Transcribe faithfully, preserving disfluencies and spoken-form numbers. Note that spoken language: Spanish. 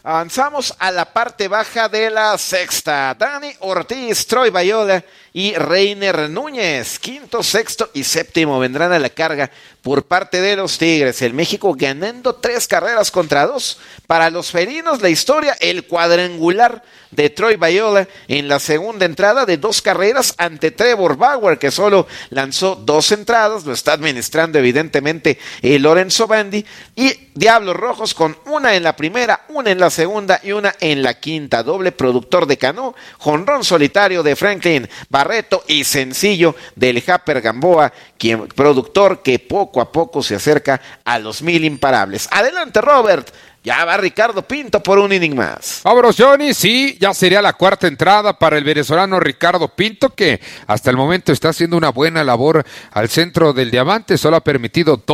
Avanzamos a la parte baja de la sexta. Dani Ortiz, Troy Bayola y Reiner Núñez. Quinto, sexto y séptimo vendrán a la carga por parte de los Tigres. El México ganando tres carreras contra dos. Para los felinos, la historia, el cuadrangular de Troy Bayola en la segunda entrada de dos carreras ante Trevor Bauer, que solo lanzó dos entradas. Lo está administrando evidentemente eh, Lorenzo Bandi. Y Diablos Rojos con una en la primera, una en la segunda y una en la quinta. Doble productor de Cano, jonrón solitario de Franklin Barreto y sencillo del Japper Gamboa, quien productor que poco a poco se acerca a los mil imparables. Adelante, Robert. Ya va Ricardo Pinto por un inning más. Vámonos, Johnny. Sí, ya sería la cuarta entrada para el venezolano Ricardo Pinto, que hasta el momento está haciendo una buena labor al centro del diamante. Solo ha permitido dos